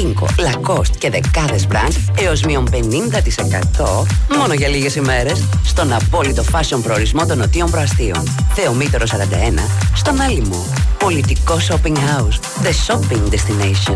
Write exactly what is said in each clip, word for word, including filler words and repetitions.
Πίνκο, Lacoste και δεκάδες brands έως μείον πενήντα τοις εκατό μόνο για λίγες ημέρες στον απόλυτο fashion προορισμό των Νοτίων Προαστίων. Θεομήτωρο σαράντα ένα, στον Άλυμο. Πολιτικό Shopping House, the shopping destination.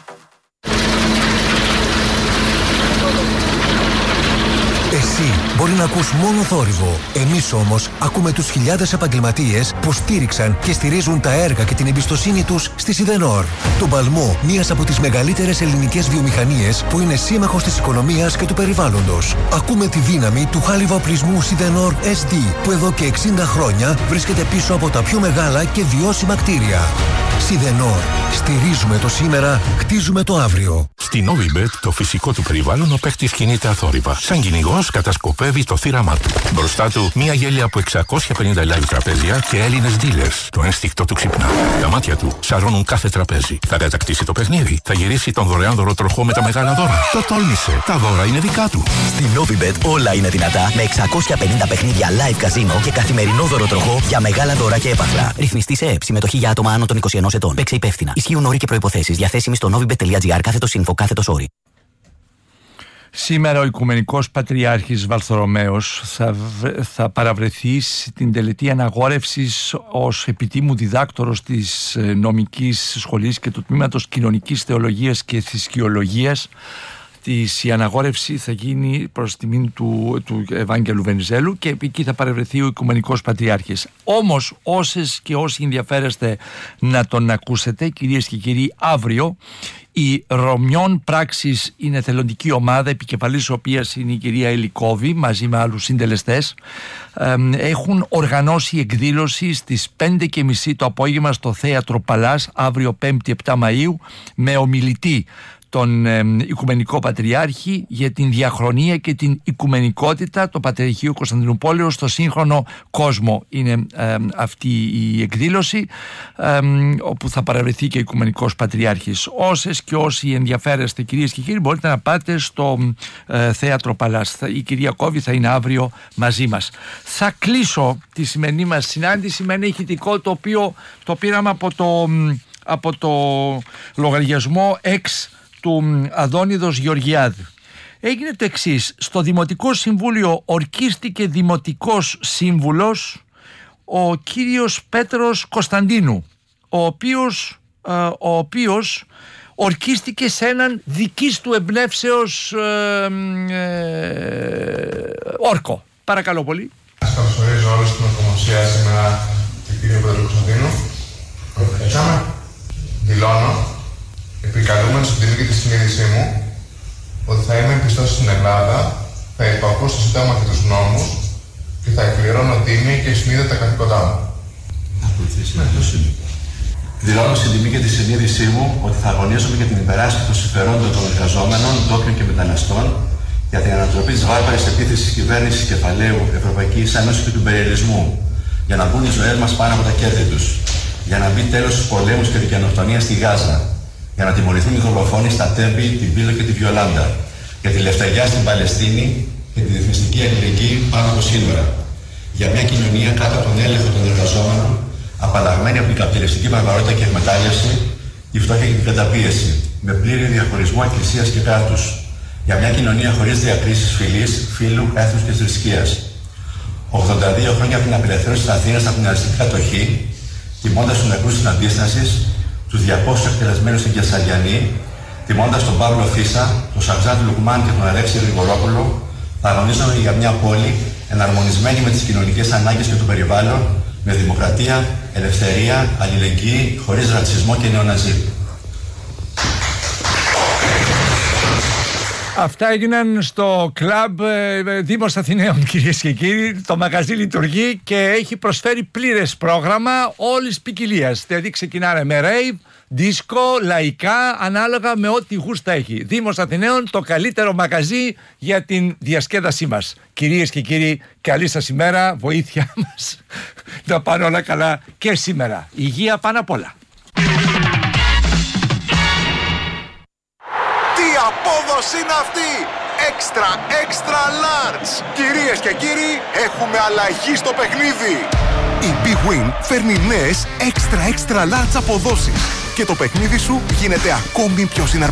Εσύ μπορεί να ακούς μόνο θόρυβο. Εμείς όμως ακούμε τους χιλιάδες επαγγελματίες που στήριξαν και στηρίζουν τα έργα και την εμπιστοσύνη τους στη Σιδενόρ. Τον παλμό μιας από τις μεγαλύτερες ελληνικές βιομηχανίες που είναι σύμμαχος της οικονομίας και του περιβάλλοντος. Ακούμε τη δύναμη του χάλιβα οπλισμού Σιδενόρ ες ντι που εδώ και εξήντα χρόνια βρίσκεται πίσω από τα πιο μεγάλα και βιώσιμα κτίρια. Σιδενόρ. Στηρίζουμε το σήμερα, χτίζουμε το αύριο. Στη Novibet το φυσικό του περιβάλλον ο παίκτης κινείται αθόρυβα. Σαν κυνηγός κατασκοπεύει το θύραμά του. Μπροστά του μια γέλια από εξακόσια πενήντα live τραπέζια και Έλληνες dealers. Το ένστικτο του ξυπνά. Τα μάτια του σαρώνουν κάθε τραπέζι. Θα κατακτήσει το παιχνίδι. Θα γυρίσει τον δωρεάν δωροτροχό με τα μεγάλα δώρα. Το τόλμησε. Τα δώρα είναι δικά του. Στη Novibet όλα είναι δυνατά με εξακόσια πενήντα παιχνίδια live καζίνο και καθημερινό δωροτροχό για μεγάλα δώρα και έπαθλα. Ρυθμιστή σε ΕΕΠ. Συμμετοχή για άτομα άνω των είκοσι ενός ετών. Παίξε υπεύθυνα. Ισχύουν όροι και προϋποθέσεις. Διαθέσιμοι στο novibet.gr κάθετος info κάθετος όροι. Σήμερα ο Οικουμενικός Πατριάρχης Βαρθολομαίος θα, θα παραβρεθεί στην τελετή αναγόρευσης ως επιτήμου διδάκτορος της νομικής σχολής και του τμήματος κοινωνικής θεολογίας και θρησκεολογίας. Η αναγόρευση θα γίνει προς τιμήν του, του Ευάγγελου Βενιζέλου και εκεί θα παρευρεθεί ο Οικουμενικός Πατριάρχης. Όμως όσες και όσοι ενδιαφέρεστε να τον ακούσετε, κυρίες και κύριοι, αύριο η Ρωμιών Πράξης είναι θελοντική ομάδα, επικεφαλής οποίας είναι η κυρία Ελικόβη μαζί με άλλους συντελεστές. Ε, έχουν οργανώσει εκδήλωση στις πέντε και μισή το απόγευμα στο Θέατρο Παλάς, αύριο πέμπτη επτά Μαΐου, με ομιλητή τον ε, Οικουμενικό Πατριάρχη για την διαχρονία και την οικουμενικότητα, το Πατριαρχείο Κωνσταντινουπόλεως στο σύγχρονο κόσμο. Είναι ε, αυτή η εκδήλωση ε, όπου θα παραβρεθεί και ο Οικουμενικός Πατριάρχης. Όσες και όσοι ενδιαφέρεστε, κυρίες και κύριοι, μπορείτε να πάτε στο ε, Θέατρο Παλάς. Η κυρία Κόβη θα είναι αύριο μαζί μας. Θα κλείσω τη σημερινή μας συνάντηση με ένα ηχητικό το οποίο το πήραμε από το, από το λογαριασμό X του Αδόνιδος Γεωργιάδη. Έγινε το εξής: στο Δημοτικό Συμβούλιο ορκίστηκε δημοτικός σύμβουλος ο κύριος Πέτρος Κωνσταντίνου, ο οποίος, ο οποίος ορκίστηκε σε έναν δικής του εμπνεύσεως ε, ε, όρκο. Παρακαλώ πολύ. Σας καλωσορίζω όλους στην ορκομοσία σήμερα του κύριου Πέτρου Κωνσταντίνου. Ευχαριστάμε. Δηλώνω, επικαλούμενος στην τιμή και τη συνείδησή μου, ότι θα είμαι πιστός στην Ελλάδα, θα υπακούω στο Σύνταγμα και τους νόμους και θα εκπληρώνω τίμη και συνείδητα τα καθήκοντά μου. Θα ακολουθήσει με το σύντομο. Δηλώνω στην τιμή και τη συνείδησή μου ότι θα αγωνίζομαι για την υπεράσπιση των συμφερόντων των εργαζόμενων, ντόπιων και μεταναστών, για την ανατροπή της βάρβαρης επίθεσης της κυβέρνησης κεφαλαίου Ευρωπαϊκής Ένωσης και του υπεριαλισμού, για να μπουν οι ζωές μας πάνω από τα κέρδη τους, για να μπει τέλος στους πολέμους και την γενοκτονία στη Γάζα, για να τιμωρηθούν οι δολοφόνοι στα Τέμπη, την Πύλο και τη Βιολάντα, για τη λευτεριά στην Παλαιστίνη και τη διεθνιστική αλληλεγγύη πάνω από σύνορα, για μια κοινωνία κάτω από τον έλεγχο των εργαζόμενων, απαλλαγμένη από την καπιταλιστική βαρβαρότητα και εκμετάλλευση, τη φτώχεια και την καταπίεση, με πλήρη διαχωρισμό εκκλησίας και κράτους, για μια κοινωνία χωρίς διακρίσεις φυλής, φύλου, έθνους και θρησκείας. ογδόντα δύο χρόνια από την απελευθέρωση της Αθήνας από την ναζιστική κατοχή, τιμώντας τους νεκρούς της αντίστασης, τους διακόσιους εκτελεσμένους στην Κεσαριανή, τιμώντας τον Παύλο Φίσα, τον Σαξάντη Λουκμάν και τον Αλέξη Γρηγορόπουλο, θα αγωνίζομαι για μια πόλη εναρμονισμένη με τις κοινωνικές ανάγκες και το περιβάλλον, με δημοκρατία, ελευθερία, αλληλεγγύη, χωρίς ρατσισμό και νεοναζί. Αυτά έγιναν στο κλαμπ ε, Δήμος Αθηναίων, κυρίες και κύριοι. Το μαγαζί λειτουργεί και έχει προσφέρει πλήρες πρόγραμμα όλης ποικιλίας. Δηλαδή ξεκινάνε με rave, δίσκο, λαϊκά, ανάλογα με ό,τι γούστα έχει. Δήμος Αθηναίων, το καλύτερο μαγαζί για την διασκέδασή μας. Κυρίες και κύριοι, καλή σας ημέρα, βοήθεια μας να πάνε όλα καλά και σήμερα. Υγεία πάνω απ' όλα. Απόδοση είναι αυτή! Extra, extra large! Κυρίες και κύριοι, έχουμε αλλαγή στο παιχνίδι! Η Big Win φέρνει νέες extra, extra large αποδόσεις και το παιχνίδι σου γίνεται ακόμη πιο συναρπαστικό.